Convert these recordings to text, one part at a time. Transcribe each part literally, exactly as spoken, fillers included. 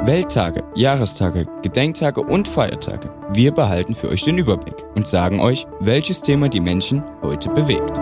Welttage, Jahrestage, Gedenktage und Feiertage. Wir behalten für euch den Überblick und sagen euch, welches Thema die Menschen heute bewegt.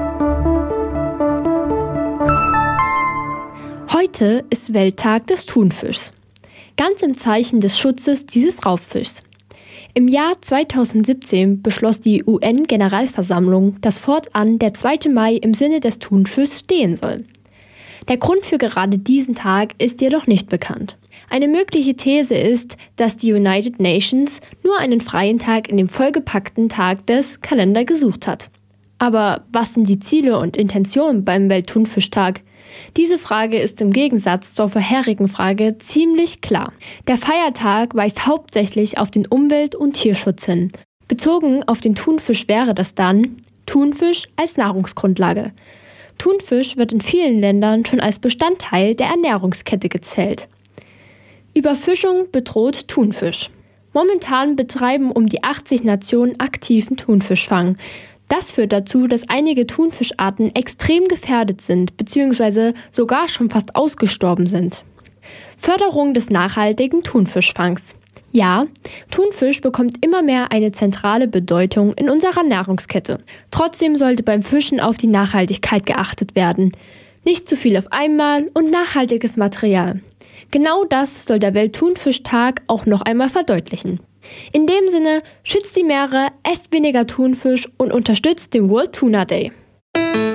Heute ist Welttag des Thunfischs. Ganz im Zeichen des Schutzes dieses Raubfischs. Im Jahr zweitausendsiebzehn beschloss die U N-Generalversammlung, dass fortan der zweite Mai im Sinne des Thunfischs stehen soll. Der Grund für gerade diesen Tag ist jedoch nicht bekannt. Eine mögliche These ist, dass die United Nations nur einen freien Tag in dem vollgepackten Tag des Kalenders gesucht hat. Aber was sind die Ziele und Intentionen beim Weltthunfischtag? Diese Frage ist im Gegensatz zur vorherigen Frage ziemlich klar. Der Feiertag weist hauptsächlich auf den Umwelt- und Tierschutz hin. Bezogen auf den Thunfisch wäre das dann Thunfisch als Nahrungsgrundlage. Thunfisch wird in vielen Ländern schon als Bestandteil der Ernährungskette gezählt. Überfischung bedroht Thunfisch. Momentan betreiben um die achtzig Nationen aktiven Thunfischfang. Das führt dazu, dass einige Thunfischarten extrem gefährdet sind bzw. sogar schon fast ausgestorben sind. Förderung des nachhaltigen Thunfischfangs. Ja, Thunfisch bekommt immer mehr eine zentrale Bedeutung in unserer Nahrungskette. Trotzdem sollte beim Fischen auf die Nachhaltigkeit geachtet werden. Nicht zu viel auf einmal und nachhaltiges Material. Genau das soll der Weltthunfischtag auch noch einmal verdeutlichen. In dem Sinne, schützt die Meere, esst weniger Thunfisch und unterstützt den World Tuna Day.